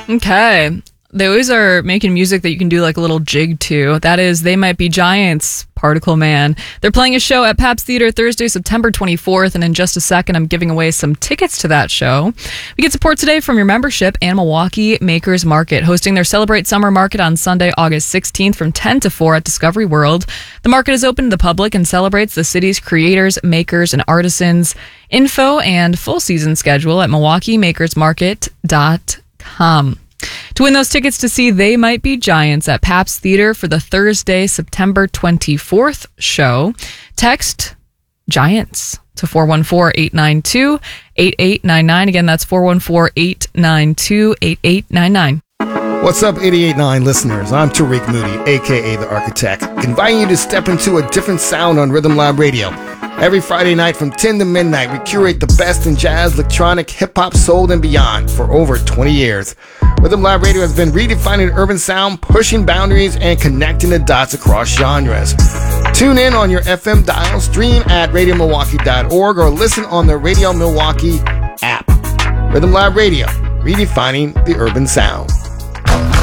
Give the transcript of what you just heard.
Okay. They always are making music that you can do like a little jig to. That is They Might Be Giants, Particle Man. They're playing a show at Pabst Theater Thursday, September 24th, and in just a second, I'm giving away some tickets to that show. We get support today from your membership and Milwaukee Makers Market, hosting their Celebrate Summer Market on Sunday, August 16th from 10 to 4 at Discovery World. The market is open to the public and celebrates the city's creators, makers, and artisans. Info and full season schedule at MilwaukeeMakersMarket.com. To win those tickets to see They Might Be Giants at Pabst Theater for the Thursday, September 24th show, text Giants to 414-892-8899. Again, that's 414-892-8899. What's up, 88.9 listeners? I'm Tariq Moody, a.k.a. The Architect, inviting you to step into a different sound on Rhythm Lab Radio. Every Friday night from 10 to midnight, we curate the best in jazz, electronic, hip-hop, soul, and beyond for over 20 years. Rhythm Lab Radio has been redefining urban sound, pushing boundaries, and connecting the dots across genres. Tune in on your FM dial, stream at radiomilwaukee.org, or listen on the Radio Milwaukee app. Rhythm Lab Radio, redefining the urban sound.